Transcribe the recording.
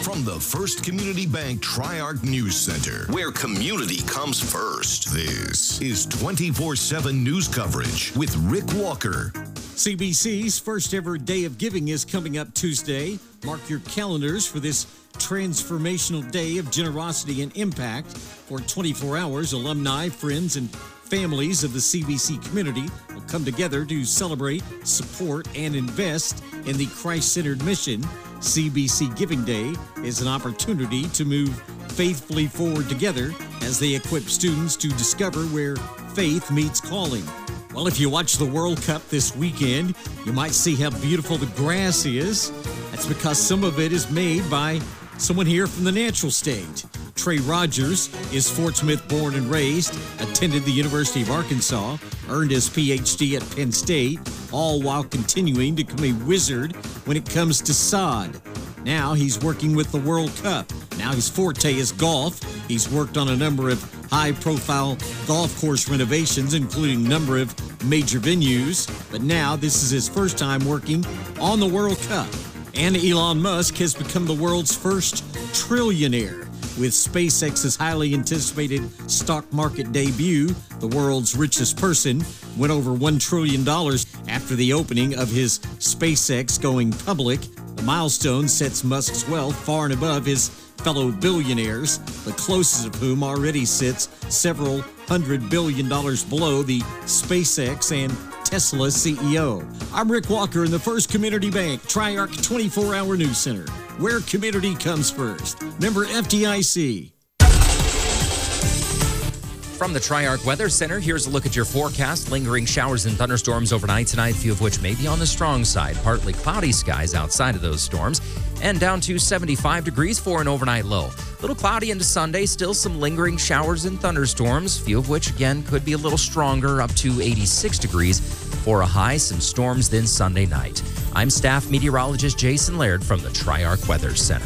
From the First Community Bank Tri-Arc News Center, where community comes first. This is 24/7 news coverage with Rick Walker. CBC's first ever Day of Giving is coming up Tuesday. Mark your calendars for this transformational day of generosity and impact. For 24 hours, alumni, friends, and families of the CBC community will come together to celebrate, support, and invest in the Christ-centered mission. CBC Giving Day is an opportunity to move faithfully forward together as they equip students to discover where faith meets calling. Well, if you watch the World Cup this weekend, you might see how beautiful the grass is. That's because some of it is made by someone here from the natural state. Trey Rogers is Fort Smith born and raised, attended the University of Arkansas, earned his PhD at Penn State, all while continuing to become a wizard when it comes to sod. Now he's working with the World Cup. Now his forte is golf. He's worked on a number of high-profile golf course renovations, including a number of major venues. But now this is his first time working on the World Cup. And Elon Musk has become the world's first trillionaire. With SpaceX's highly anticipated stock market debut, the world's richest person went over $1 trillion after the opening of his SpaceX going public. The milestone sets Musk's wealth far and above his fellow billionaires, the closest of whom already sits several $100 billion below the SpaceX and Tesla CEO. I'm Rick Walker in the First Community Bank Tri-Arc 24-hour news center, where community comes first. Member FDIC. From the Tri-Arc Weather Center, here's a look at your forecast. Lingering showers and thunderstorms overnight tonight, a few of which may be on the strong side. Partly cloudy skies outside of those storms. And down to 75 degrees for an overnight low. A little cloudy into Sunday, still some lingering showers and thunderstorms, a few of which, again, could be a little stronger, up to 86 degrees for a high. Some storms then Sunday night. I'm staff meteorologist Jason Laird from the Tri-Arc Weather Center.